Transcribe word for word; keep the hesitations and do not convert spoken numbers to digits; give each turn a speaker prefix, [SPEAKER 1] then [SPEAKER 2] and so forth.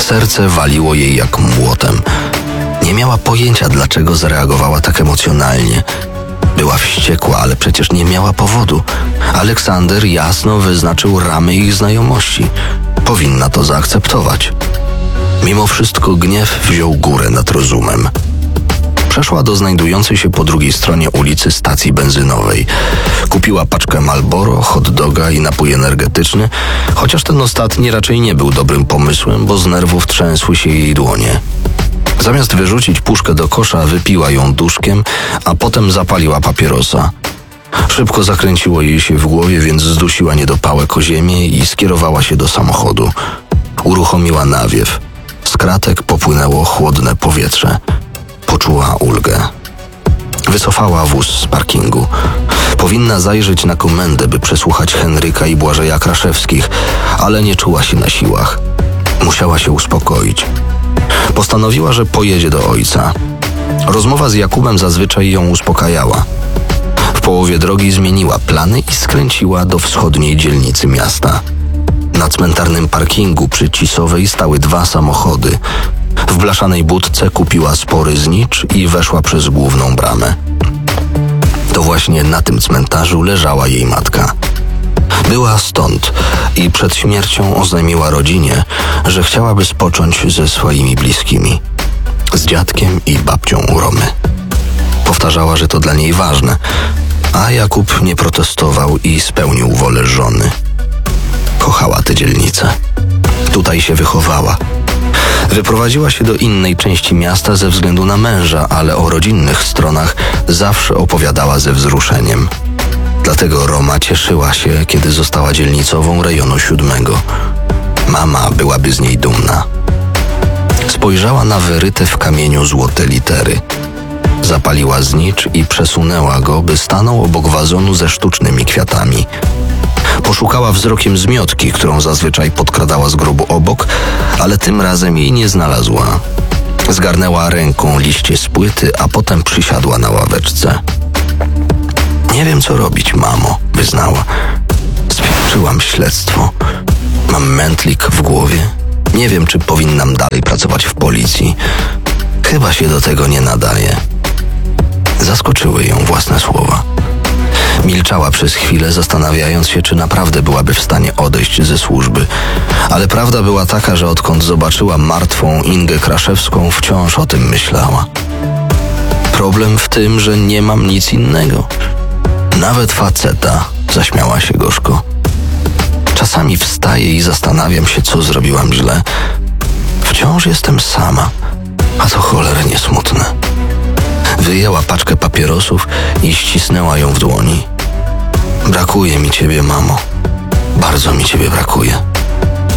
[SPEAKER 1] Serce waliło jej jak młotem. Nie miała pojęcia, dlaczego zareagowała tak emocjonalnie. Była wściekła, ale przecież nie miała powodu. Aleksander jasno wyznaczył ramy ich znajomości. Powinna to zaakceptować. Mimo wszystko gniew wziął górę nad rozumem. Przeszła do znajdującej się po drugiej stronie ulicy stacji benzynowej. Kupiła paczkę Marlboro, hot doga i napój energetyczny, chociaż ten ostatni raczej nie był dobrym pomysłem, bo z nerwów trzęsły się jej dłonie. Zamiast wyrzucić puszkę do kosza, wypiła ją duszkiem, a potem zapaliła papierosa. Szybko zakręciło jej się w głowie, więc zdusiła niedopałek o ziemię i skierowała się do samochodu. Uruchomiła nawiew. Z kratek popłynęło chłodne powietrze. Poczuła ulgę. Wycofała wóz z parkingu. Powinna zajrzeć na komendę, by przesłuchać Henryka i Błażeja Kraszewskich, ale nie czuła się na siłach. Musiała się uspokoić. Postanowiła, że pojedzie do ojca. Rozmowa z Jakubem zazwyczaj ją uspokajała. W połowie drogi zmieniła plany i skręciła do wschodniej dzielnicy miasta. Na cmentarnym parkingu przy Cisowej stały dwa samochody. W blaszanej budce kupiła spory znicz i weszła przez główną bramę. To właśnie na tym cmentarzu leżała jej matka. Była stąd i przed śmiercią oznajmiła rodzinie, że chciałaby spocząć ze swoimi bliskimi. Z dziadkiem i babcią u Romy. Powtarzała, że to dla niej ważne, a Jakub nie protestował i spełnił wolę żony. Kochała tę dzielnicę. Tutaj się wychowała. Wyprowadziła się do innej części miasta ze względu na męża, ale o rodzinnych stronach zawsze opowiadała ze wzruszeniem. Dlatego Roma cieszyła się, kiedy została dzielnicową rejonu siódmego. Mama byłaby z niej dumna. Spojrzała na wyryte w kamieniu złote litery. Zapaliła znicz i przesunęła go, by stanął obok wazonu ze sztucznymi kwiatami. Poszukała wzrokiem zmiotki, którą zazwyczaj podkradała z grobu obok, ale tym razem jej nie znalazła. Zgarnęła ręką liście z płyty, a potem przysiadła na ławeczce. Nie wiem, co robić, mamo, wyznała. Spieprzyłam śledztwo. Mam mętlik w głowie. Nie wiem, czy powinnam dalej pracować w policji. Chyba się do tego nie nadaje. Zaskoczyły ją własne słowa. Milczała przez chwilę, zastanawiając się, czy naprawdę byłaby w stanie odejść ze służby. Ale prawda była taka, że odkąd zobaczyła martwą Ingę Kraszewską, wciąż o tym myślała. Problem w tym, że nie mam nic innego. Nawet faceta, zaśmiała się gorzko. Czasami wstaję i zastanawiam się, co zrobiłam źle. Wciąż jestem sama, a to cholernie smutne. Wyjęła paczkę papierosów i ścisnęła ją w dłoni. Brakuje mi ciebie, mamo. Bardzo mi ciebie brakuje.